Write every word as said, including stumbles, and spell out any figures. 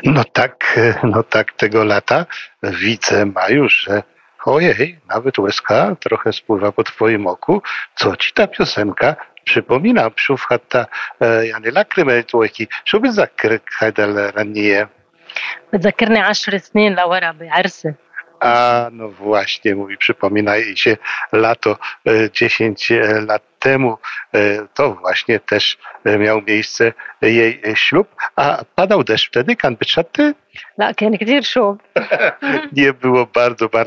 No tak, no tak tego lata widzę, Maju, że ojej, nawet łezka trochę spływa po twoim oku. Co ci ta piosenka przypomina? Psów hatta يعني لاكرمة تويكي شو بتذكرك هذا الغنية؟ بتذكرني عشر سنين لورا بعرسي. A no właśnie, mówi, przypomina jej się lato dziesięć lat temu. To właśnie też miał miejsce jej ślub. A padał deszcz wtedy, kan byczaty? لا كان كتير شوب. Nie było bardzo, bardzo